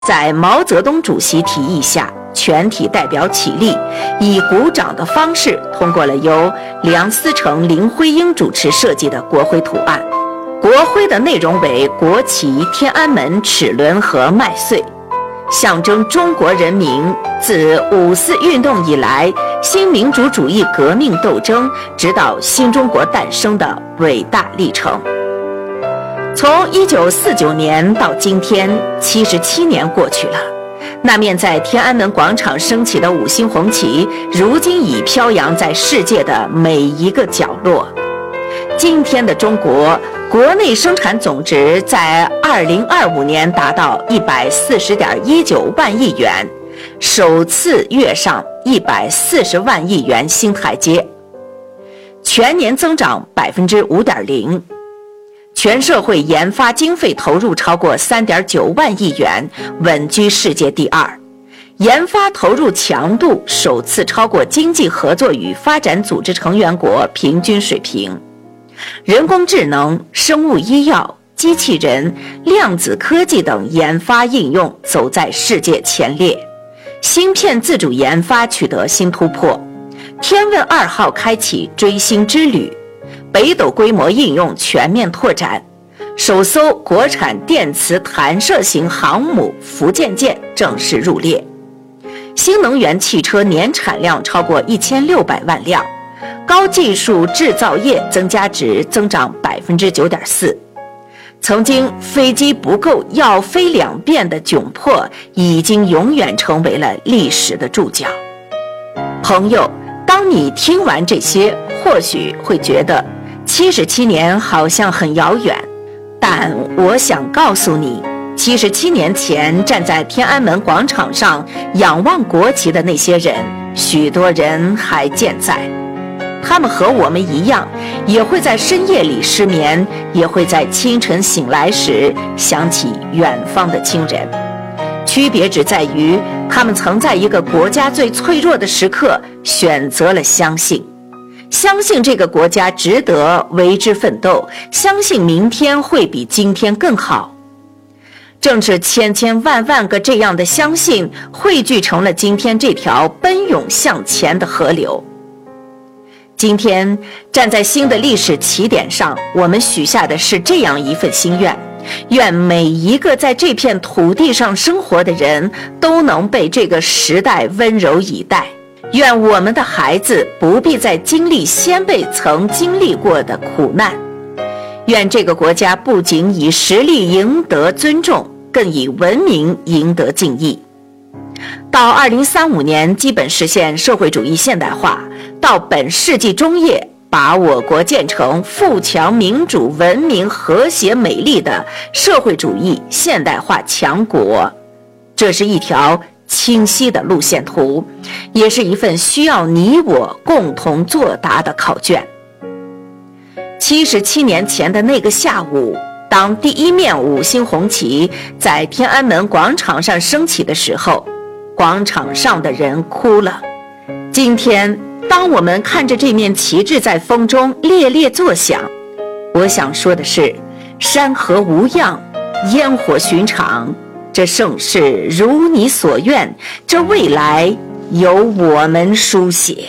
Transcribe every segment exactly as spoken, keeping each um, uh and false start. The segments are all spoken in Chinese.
在毛泽东主席提议下，全体代表起立，以鼓掌的方式通过了由梁思成、林徽因主持设计的国徽图案。国徽的内容为国旗、天安门、齿轮和麦穗，象征中国人民自五四运动以来新民主主义革命斗争直到新中国诞生的伟大历程。从一九四九年到今天，七十七年过去了，那面在天安门广场升起的五星红旗，如今已飘扬在世界的每一个角落。今天的中国，国内生产总值在二零二五年达到一百四十点一九万亿元，首次跃上一百四十万亿元新台阶，全年增长百分之五点零。全社会研发经费投入超过 三点九万亿元，稳居世界第二。研发投入强度首次超过经济合作与发展组织成员国平均水平。人工智能、生物医药、机器人、量子科技等研发应用走在世界前列。芯片自主研发取得新突破。天问二号开启追星之旅。北斗规模应用全面拓展，首艘国产电磁弹射型航母福建舰正式入列。新能源汽车年产量超过一千六百万辆，高技术制造业增加值增长 百分之九点四。曾经飞机不够要飞两遍的窘迫，已经永远成为了历史的注脚。朋友，当你听完这些，或许会觉得七十七年好像很遥远，但我想告诉你，七十七年前站在天安门广场上仰望国旗的那些人，许多人还健在。他们和我们一样，也会在深夜里失眠，也会在清晨醒来时想起远方的亲人。区别只在于，他们曾在一个国家最脆弱的时刻选择了相信。相信这个国家值得为之奋斗，相信明天会比今天更好。正是千千万万个这样的相信，汇聚成了今天这条奔涌向前的河流。今天站在新的历史起点上，我们许下的是这样一份心愿，愿每一个在这片土地上生活的人都能被这个时代温柔以待。愿我们的孩子不必再经历先辈曾经历过的苦难。愿这个国家不仅以实力赢得尊重，更以文明赢得敬意。到二零三五年基本实现社会主义现代化，到本世纪中叶把我国建成富强、民主、文明、和谐、美丽的社会主义现代化强国，这是一条清晰的路线图，也是一份需要你我共同作答的考卷。七十七年前的那个下午，当第一面五星红旗在天安门广场上升起的时候，广场上的人哭了。今天，当我们看着这面旗帜在风中猎猎作响，我想说的是，山河无恙，烟火寻常，这盛世如你所愿，这未来由我们书写。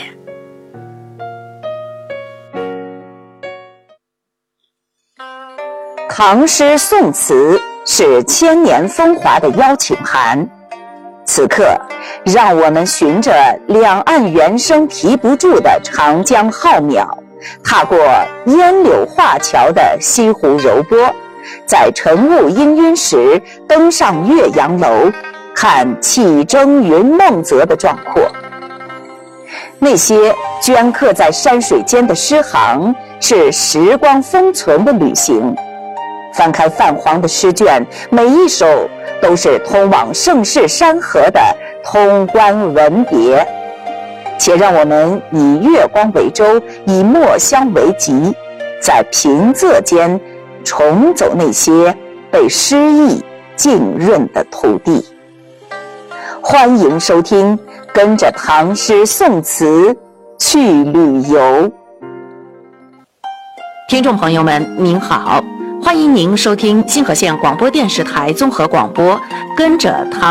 唐诗宋词是千年风华的邀请函，此刻让我们循着两岸猿声啼不住的长江浩渺，踏过烟柳画桥的西湖柔波，在晨雾氤氲时登上岳阳楼，看气蒸云梦泽的壮阔。那些镌刻在山水间的诗行，是时光封存的旅行。翻开泛黄的诗卷，每一首都是通往盛世山河的通关文牒。且让我们以月光为舟，以墨香为笈，在平仄间重走那些被诗意浸润的土地。欢迎收听，跟着唐诗宋词去旅游。听众朋友们您好， 欢迎您收听金河县广播电视台综合广播，跟着唐